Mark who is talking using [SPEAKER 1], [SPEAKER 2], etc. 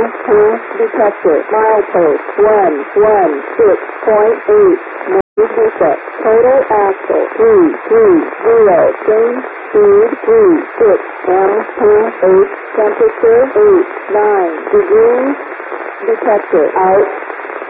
[SPEAKER 1] detector. Milepost 116.8. Reset. Total axle 330. Change speed 36. M28. Temperature 89 degrees. Detector out.